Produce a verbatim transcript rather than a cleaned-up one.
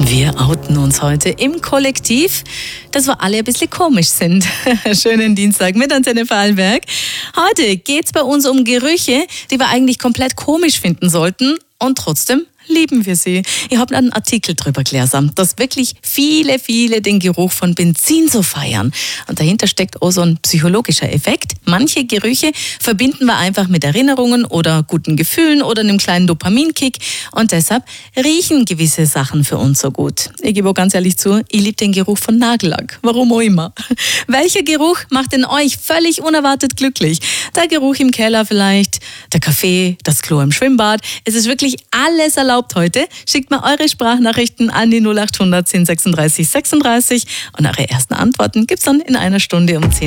Wir outen uns heute im Kollektiv, dass wir alle ein bisschen komisch sind. Schönen Dienstag mit Antenne Vorarlberg. Heute geht's bei uns um Gerüche, die wir eigentlich komplett komisch finden sollten und trotzdem lieben wir sie. Ich habe einen Artikel drüber gelesen, dass wirklich viele, viele den Geruch von Benzin so feiern. Und dahinter steckt auch so ein psychologischer Effekt. Manche Gerüche verbinden wir einfach mit Erinnerungen oder guten Gefühlen oder einem kleinen Dopaminkick. Und deshalb riechen gewisse Sachen für uns so gut. Ich gebe auch ganz ehrlich zu, ich liebe den Geruch von Nagellack. Warum auch immer. Welcher Geruch macht denn euch völlig unerwartet glücklich? Der Geruch im Keller vielleicht, der Kaffee, das Klo im Schwimmbad. Es ist wirklich alles erlaubt heute. Schickt mir eure Sprachnachrichten an die null acht hundert zehn sechsunddreißig sechsunddreißig und eure ersten Antworten gibt's dann in einer Stunde um zehn.